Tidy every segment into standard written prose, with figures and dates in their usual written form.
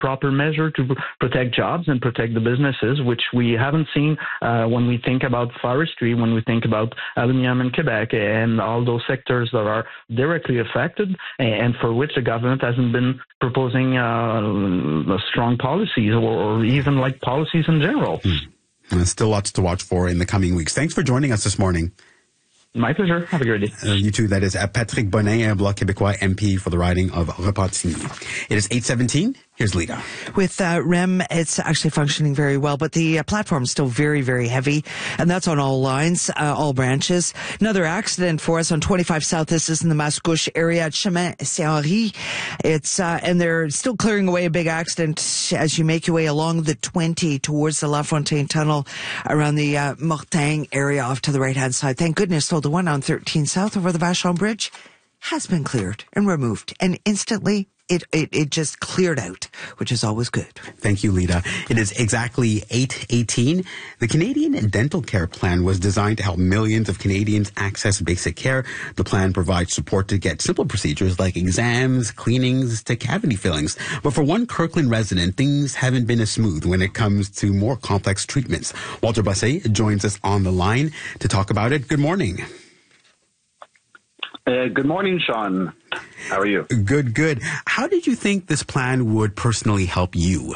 proper measure to protect jobs and protect the businesses, which we haven't seen when we think about forestry, when we think about aluminum in Quebec and all those sectors that are directly affected and for which the government hasn't been proposing strong policies or even like policies in general. There's still lots to watch for in the coming weeks. Thanks for joining us this morning. My pleasure. Have a great day. You too. That is Patrick Bonin, Bloc Québécois MP for the riding of Repentigny. It is 8:17. Here's Lita. With REM, it's actually functioning very well, but the platform is still very, very heavy, and that's on all lines, all branches. Another accident for us on 25 South. This is in the Mascouche area at Chemin Saint-Henri. And they're still clearing away a big accident as you make your way along the 20 towards the La Fontaine Tunnel around the Mortagne area off to the right-hand side. Thank goodness, though, the one on 13 South over the Vachon Bridge has been cleared and removed, and instantly it just cleared out, which is always good. Thank you, Lita. It is exactly 8:18. The Canadian Dental Care Plan was designed to help millions of Canadians access basic care. The plan provides support to get simple procedures like exams, cleanings, to cavity fillings. But for one Kirkland resident, things haven't been as smooth when it comes to more complex treatments. Walter Bossé joins us on the line to talk about it. Good morning. Good morning, Sean. How are you? Good. How did you think this plan would personally help you?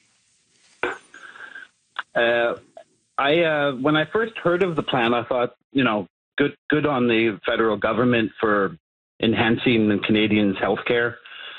When I first heard of the plan, I thought, good on the federal government for enhancing the Canadians' healthcare.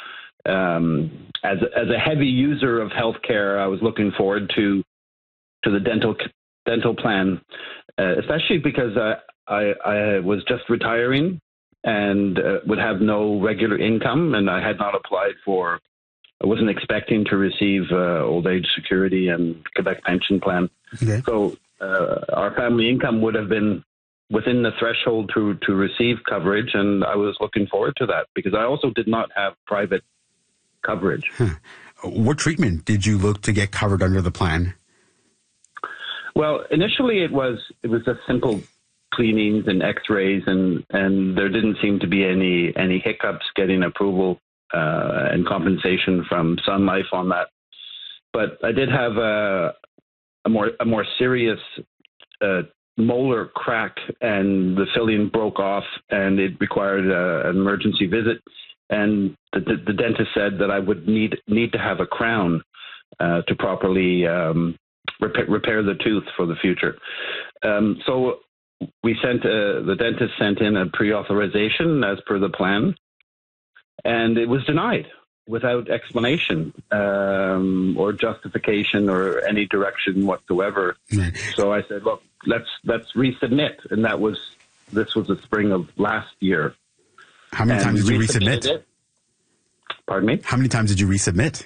As a heavy user of healthcare, I was looking forward to the dental plan, especially because I was just retiring and would have no regular income, and I had not applied for. I wasn't expecting to receive old age security and Quebec pension plan. Okay. So our family income would have been within the threshold to receive coverage, and I was looking forward to that because I also did not have private coverage. What treatment did you look to get covered under the plan? Well, initially it was a simple cleanings and x-rays, and there didn't seem to be any hiccups getting approval and compensation from Sun Life on that. But I did have a more serious molar crack, and the filling broke off, and it required an emergency visit. And the dentist said that I would need to have a crown to properly repair the tooth for the future. So we the dentist sent in a pre-authorization as per the plan, and it was denied without explanation or justification or any direction whatsoever. Right. So I said, look, let's resubmit, and this was the spring of last year. How many times did you resubmit? Pardon me? How many times did you resubmit?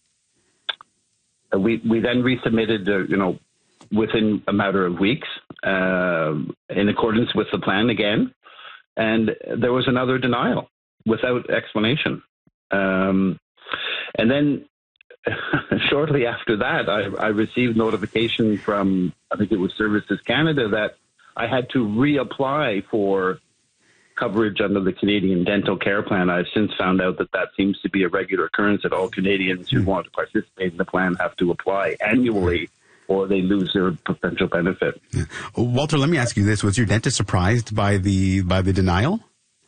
We then resubmitted, within a matter of weeks, in accordance with the plan again, and there was another denial without explanation. And then shortly after that, I received notification from, I think it was Services Canada, that I had to reapply for coverage under the Canadian Dental Care Plan. I've since found out that seems to be a regular occurrence, that all Canadians who want to participate in the plan have to apply annually, or they lose their potential benefit. Yeah. Walter, let me ask you this. Was your dentist surprised by the denial?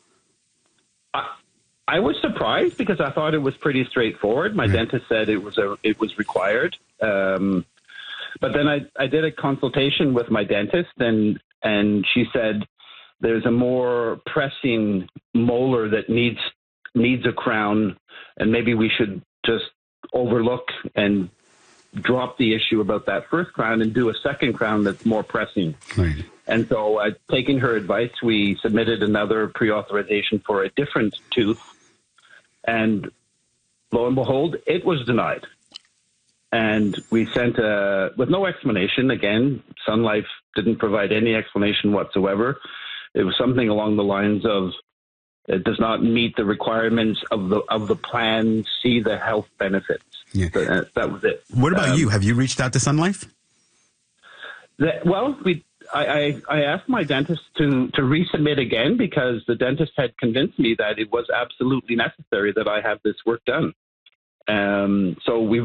I was surprised because I thought it was pretty straightforward. My dentist said it was required. But then I did a consultation with my dentist, and she said there's a more pressing molar that needs a crown, and maybe we should just overlook and drop the issue about that first crown and do a second crown that's more pressing. Right. And so, taking her advice, we submitted another pre-authorization for a different tooth, and lo and behold, it was denied. And we sent with no explanation. Again, Sun Life didn't provide any explanation whatsoever. It was something along the lines of, it does not meet the requirements of the plan, see the health benefits. Yeah. So, that was it. What about you? Have you reached out to Sun Life? I asked my dentist to resubmit again, because the dentist had convinced me that it was absolutely necessary that I have this work done. So we